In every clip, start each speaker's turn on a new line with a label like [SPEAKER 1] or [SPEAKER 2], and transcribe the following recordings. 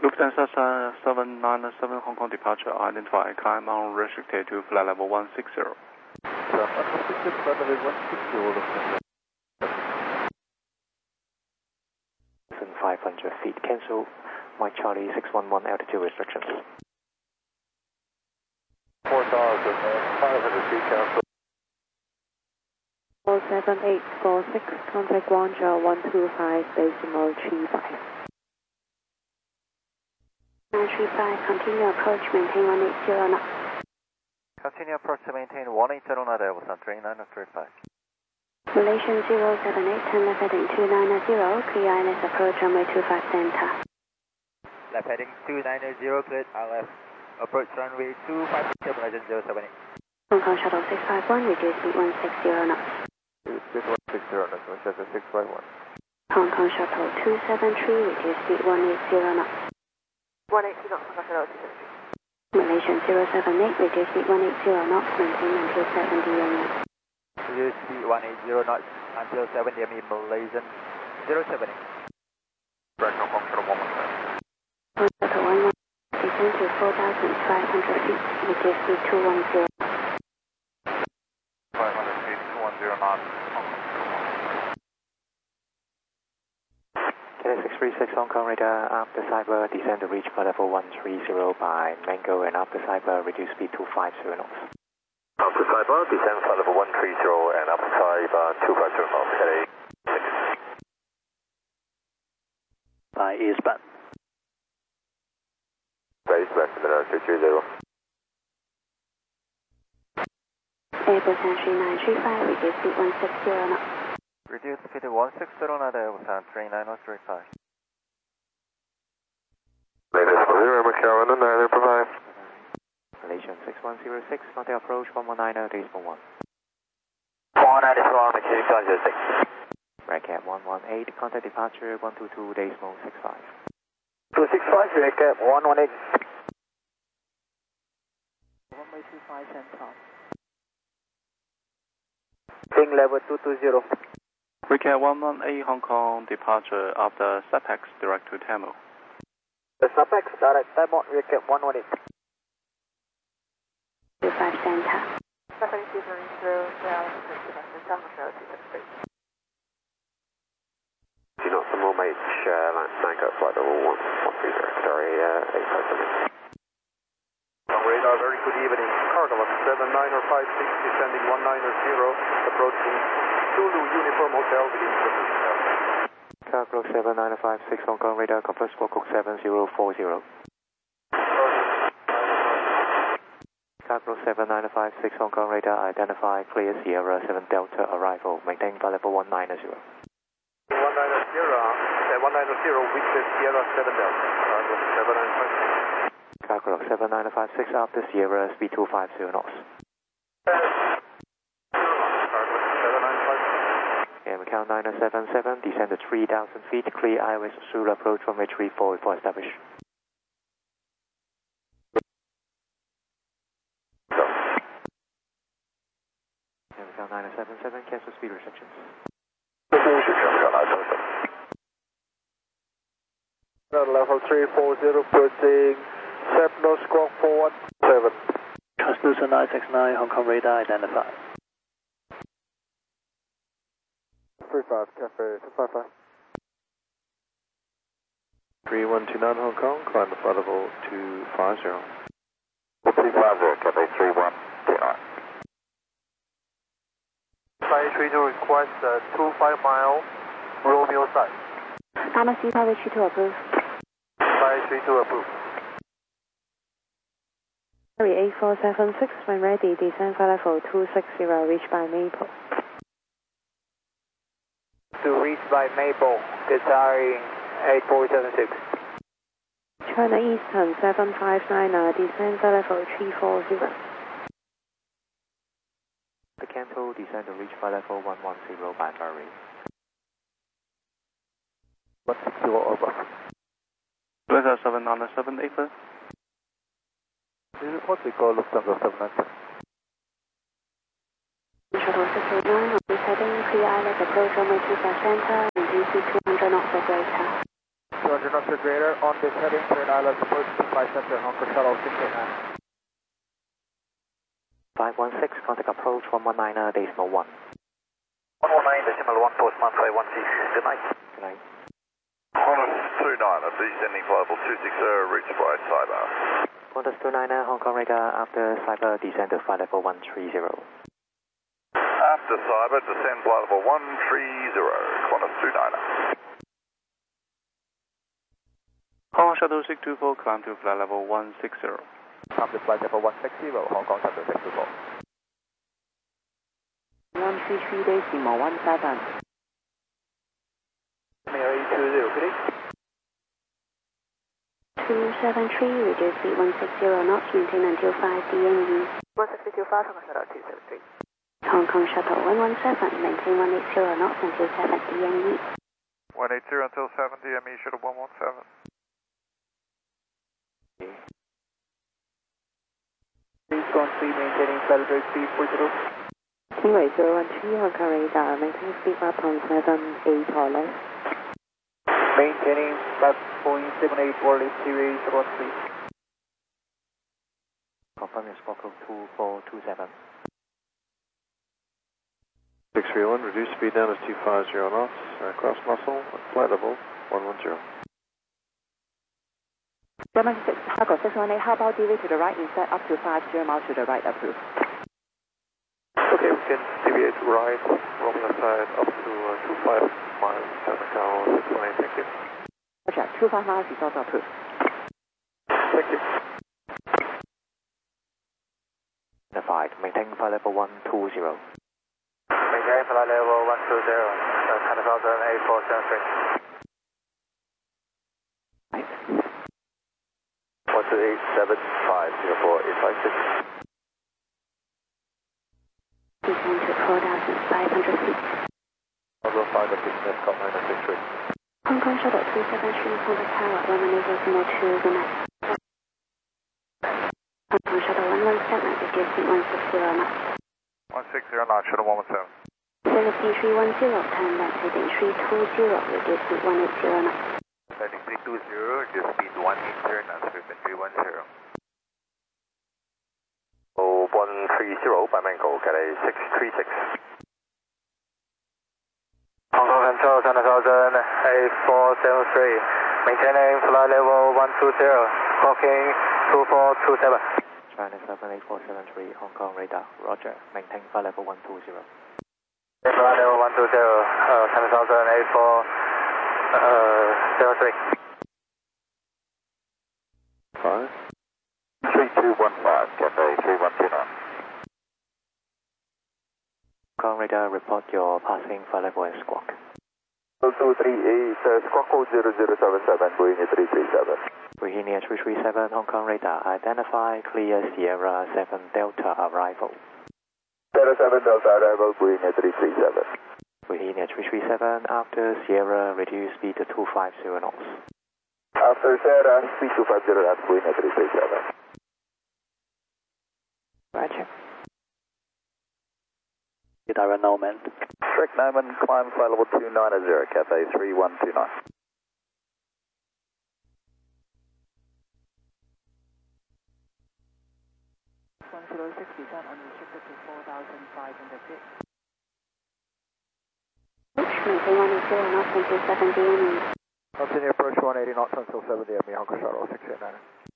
[SPEAKER 1] Lufthansa 797 Hong Kong departure, identify climb on restricted to flight level 160.
[SPEAKER 2] Unrestricted flight level 160, Lufthansa.
[SPEAKER 3] 500 feet, cancel. Mike Charlie 611 altitude restrictions.
[SPEAKER 2] 4,500 feet, cancel.
[SPEAKER 4] 47846, contact Guangzhou 125, decimal 35.
[SPEAKER 5] 935, continue approach, maintain 180 knots.
[SPEAKER 2] Continue approach to maintain 180 knot, Airbus on 3935.
[SPEAKER 5] Malaysian 078, turn left heading 290, clear ILS approach runway 25 center.
[SPEAKER 2] Left heading 290, cleared ILS. Approach runway 25 center, Malaysian 078.
[SPEAKER 5] Hong Kong Shuttle 651, reduce speed 160 knots.
[SPEAKER 2] Speed 160 knots, Malaysian 651.
[SPEAKER 5] Hong Kong Shuttle 273, reduce speed 180 knots.
[SPEAKER 4] 180 knots, Hong Kong Shuttle 273.
[SPEAKER 5] Malaysian 078, reduce speed 180 knots, maintain until 70 ME.
[SPEAKER 2] Reduce speed 180 knots until 70 ME, Malaysian 078. Right, Hong Kong Shuttle 117.
[SPEAKER 5] Hong Kong Shuttle 11, descend to 4,500 feet, reduce speed 210.
[SPEAKER 2] 500 feet, 210 knots, Hong Kong Shuttle 1.
[SPEAKER 3] KS636 Hong Kong radar, after cyber, descend to reach flight level 130 by Mango, and after cyber, reduce speed 250 knots.
[SPEAKER 2] After cyber, descend flight level 130 and after cyber 250 knots, heading 6.
[SPEAKER 3] By eastbound.
[SPEAKER 2] Base back to the 230.
[SPEAKER 5] Airbus entry 935, reduce speed 160 knots.
[SPEAKER 2] Reduce speed 160 knot, Airbus on 39035. Latest 0, Macau, and another provide.
[SPEAKER 3] Malaysian 6106, contact approach 119, decimal 1.
[SPEAKER 2] 194, Macau 606.
[SPEAKER 3] Redcap 118, contact departure 122, decimal 65.
[SPEAKER 2] 265, Redcap 118.
[SPEAKER 4] Runway 25 center.
[SPEAKER 2] Ping level 220.
[SPEAKER 1] Recap 118 Hong Kong departure after SAPEX direct to Tamil.
[SPEAKER 2] The SAPEX direct Tamil, Recap 118.
[SPEAKER 5] 25 center.
[SPEAKER 4] Left heading 230, clear ILS approach 25 center, Hong Kong Shuttle 273.
[SPEAKER 2] Do not some more H, Mango, flight level 130, sorry, 857. On radar, very good evening. Cargo 7956, descending 190, approaching Zulu Uniform Hotel within
[SPEAKER 3] Cargo 7956 Hong Kong radar, compass squawk 7040. Cargo 7956 Hong Kong radar, identify clear Sierra 7 Delta arrival, maintain flight level 190.
[SPEAKER 2] 190, with the Sierra 7 Delta, Cargo 7956.
[SPEAKER 3] Cargo 7956 after Sierra, speed 250 knots. And Macau 9077, descend to 3,000 feet, clear Iris Zulu approach runway 34 for establish. And Macau 9077, cancel speed restrictions.
[SPEAKER 2] Level 340, approaching Sepno squawk 417.
[SPEAKER 3] Transducer 969, Hong Kong radar, identify.
[SPEAKER 2] 35, Cafe 255.
[SPEAKER 3] 3129 Hong Kong, climb the flight level 250.
[SPEAKER 2] 250, Cafe 3129. 532 request 25 mile Romeo side.
[SPEAKER 5] Thomas C. Public 32 approved.
[SPEAKER 2] 532 approved.
[SPEAKER 4] Harry 8476, when ready, descend flight level 260, reach by Maple.
[SPEAKER 2] To reach by Maple, desiring 8476.
[SPEAKER 4] China Eastern 759, descend flight level 340.
[SPEAKER 3] The cancel, descend to reach flight level 110 by ferry.
[SPEAKER 2] 160 over.
[SPEAKER 1] Lufthansa 797 April.
[SPEAKER 2] This is what we call Lufthansa 797.
[SPEAKER 5] Shuttle 689, heading clear ILS approach runway 25 center, and DC 200 knots or greater.
[SPEAKER 2] 200
[SPEAKER 6] Roger, Nostra Greater, on this heading, turn ILS approach 25 center, Hong Kong Shuttle 689.
[SPEAKER 3] 516, contact approach 119, decimal 1.
[SPEAKER 2] 119, decimal 1, postman 516, good night.
[SPEAKER 3] Good night.
[SPEAKER 7] Qantas 29, descending flight level 260, reach by Cyber.
[SPEAKER 3] Qantas 29, Hong Kong radar, after Cyber, descend to flight level 130.
[SPEAKER 7] After Cyber, descend flight level 130, Qantas 29.
[SPEAKER 1] Hong Kong Shuttle 624, climb to flight level 160.
[SPEAKER 6] Come to flight level 160, Hong Kong Shuttle 624.
[SPEAKER 8] 133 decimal 17.
[SPEAKER 6] Mail 820, good day.
[SPEAKER 5] 273, reduce speed 160 knots, maintain until 5 DME.
[SPEAKER 8] 162 Hong Kong Shuttle 273.
[SPEAKER 5] Hong Kong Shuttle 117, maintain 180 knots until 7 DME.
[SPEAKER 7] 180 until 7 DME, shuttle 117.
[SPEAKER 6] Please go on 3, maintaining planetary speed 40.
[SPEAKER 4] Kiwi 013, Hong Kong radar, maintain speed 1.78 or less.
[SPEAKER 6] Maintaining 5.78 or less, Kiwi 013.
[SPEAKER 3] Confirm your squawk code 2427.
[SPEAKER 1] 631, reduce speed down to 250 knots, cross muscle, flight level 110.
[SPEAKER 8] German 6, Cargo 618, how about DV to the right instead up to 50 miles to the right, approved.
[SPEAKER 2] Okay, we can deviate right, Roman side up to 25 miles, Macau 618, thank you.
[SPEAKER 8] Roger, 25 miles is also approved.
[SPEAKER 2] Thank you.
[SPEAKER 3] Identified, maintain flight level 120.
[SPEAKER 2] Maintain flight level 120, 10,000, 8473. 1287504
[SPEAKER 5] Descend to 4,500 feet.
[SPEAKER 2] Although 5 of business, got 963.
[SPEAKER 5] Hong Kong Shuttle 273, contact tower 118.02, good night. Hong Kong Shuttle 117, reduce speed 160 knots.
[SPEAKER 7] 160 knots, shuttle 117.
[SPEAKER 5] Philippine 310, turn left heading 320, reduce speed 180 knots.
[SPEAKER 2] Heading 320, reduce speed 180 knots, Philippine 310. 130 by Mango, Cathay 636. Hong Kong Control 10,000, 8473. Maintaining flight level 120, clocking 2427.
[SPEAKER 3] China 78473, Hong Kong radar, roger, maintain flight level 120.
[SPEAKER 2] Flight level 120, 10,000, 8473.
[SPEAKER 1] 5.
[SPEAKER 2] 3215, Cathay 3129.
[SPEAKER 3] Hong Kong radar, report your passing flight level and squawk.
[SPEAKER 2] 238, squawk code 0077, Boeing 337.
[SPEAKER 3] Virginia 337, Hong Kong radar, identify, clear Sierra 7 Delta arrival.
[SPEAKER 2] Sierra 7 Delta arrival, Boeing 337.
[SPEAKER 3] Virginia 337, after Sierra, reduce speed to 250 knots.
[SPEAKER 2] After Sierra, speed 250 knots, Boeing 337.
[SPEAKER 3] Roger.
[SPEAKER 6] Guitar Noman.
[SPEAKER 2] Strict Noman, climb flight level 290, Cathay 3129.
[SPEAKER 8] Descent unrestricted to 4,500 feet.
[SPEAKER 5] Maintain 180 knots until 7 DME.
[SPEAKER 6] Continue approach 180 knots until 7 DME, Hong Kong Shuttle 689.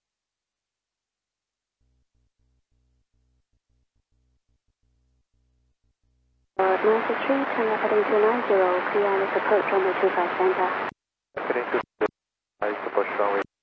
[SPEAKER 5] Board 93, turn left heading 290, clear ILS approach runway 25 center.
[SPEAKER 2] Heading to approach runway